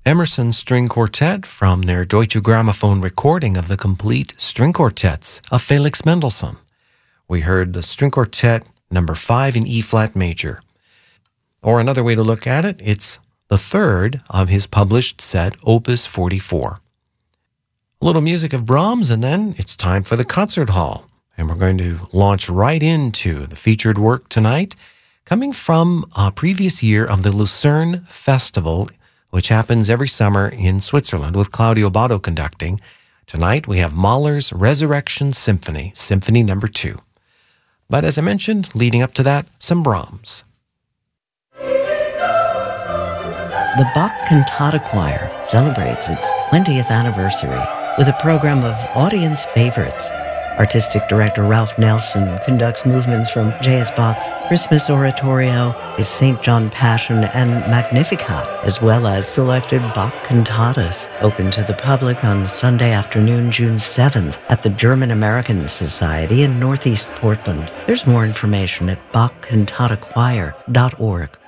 Emerson String Quartet from their Deutsche Grammophon recording of the complete string quartets of Felix Mendelssohn. We heard the String Quartet number 5 in E-flat major. Or another way to look at it, it's the third of his published set, Opus 44. A little music of Brahms, and then it's time for the concert hall. And we're going to launch right into the featured work tonight, coming from a previous year of the Lucerne Festival, which happens every summer in Switzerland with Claudio Botto conducting. Tonight we have Mahler's Resurrection Symphony, Symphony number 2. But as I mentioned, leading up to that, some Brahms. The Bach Cantata Choir celebrates its 20th anniversary with a program of audience favorites. Artistic director Ralph Nelson conducts movements from J.S. Bach's Christmas Oratorio, his St. John Passion, and Magnificat, as well as selected Bach cantatas, open to the public on Sunday afternoon, June 7th, at the German-American Society in Northeast Portland. There's more information at bachcantatachoir.org.